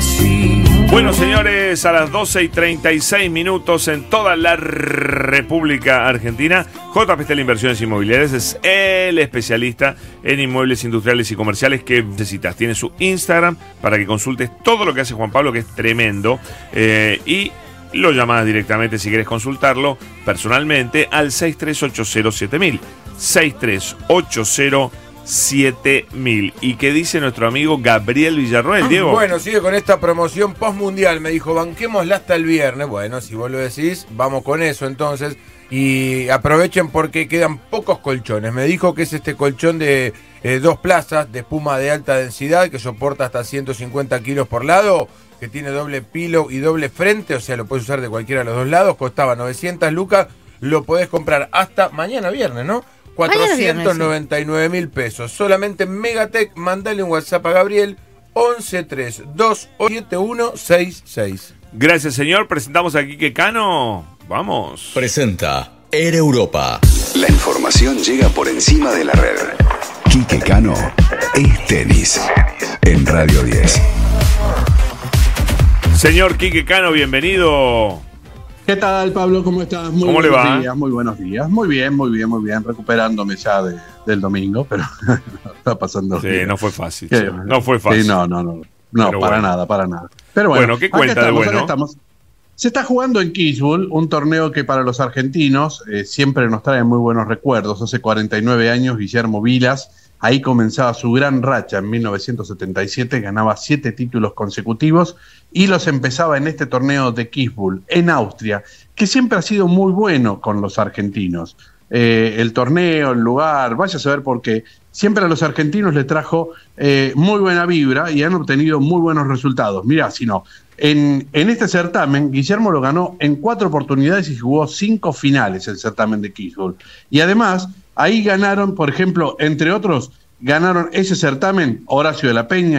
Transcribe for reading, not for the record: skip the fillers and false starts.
así. Bueno, señores, a las 12:36 en toda la República Argentina, J. Pestel Inversiones Inmobiliarias es el especialista en inmuebles industriales y comerciales que necesitas. Tiene su Instagram para que consultes todo lo que hace Juan Pablo, que es tremendo, y lo llamás directamente si querés consultarlo personalmente al 63807000. 63807000. ¿Y qué dice nuestro amigo Gabriel Villarroel, Diego? Bueno, sigue con esta promoción postmundial. Me dijo, banquémosla hasta el viernes. Bueno, si vos lo decís, vamos con eso entonces. Y aprovechen porque quedan pocos colchones. Me dijo que es este colchón de 2 plazas de espuma de alta densidad que soporta hasta 150 kilos por lado, que tiene doble pillow y doble frente, o sea, lo puedes usar de cualquiera de los dos lados. Costaba 900 lucas, lo podés comprar hasta mañana viernes, ¿no? 499.000 pesos. Solamente en Megatech. Mandale un WhatsApp a Gabriel 11327166. Gracias, señor. Presentamos a Quique Cano. Vamos. Presenta Air Europa. La información llega por encima de la red. Quique Cano es tenis en Radio 10. Señor Quique Cano, bienvenido. ¿Qué tal, Pablo? ¿Cómo estás? ¿Cómo le va? Días, muy buenos días. Muy bien. Recuperándome ya del domingo, pero está pasando. Sí, bien. No fue fácil. No fue fácil. Sí, no, para nada. Pero bueno, ¿qué cuenta de bueno? Estamos. Se está jugando en Kitzbühel, un torneo que para los argentinos siempre nos trae muy buenos recuerdos. Hace 49 años, Guillermo Vilas, ahí comenzaba su gran racha en 1977, ganaba 7 títulos consecutivos y los empezaba en este torneo de Kitzbühel, en Austria, que siempre ha sido muy bueno con los argentinos. El torneo, el lugar, vaya a saber por qué, siempre a los argentinos les trajo muy buena vibra y han obtenido muy buenos resultados. Mirá, si no, en este certamen, Guillermo lo ganó en 4 oportunidades y jugó 5 finales el certamen de Kitzbühel. Y además, ahí ganaron, por ejemplo, entre otros, ganaron ese certamen Horacio de la Peña,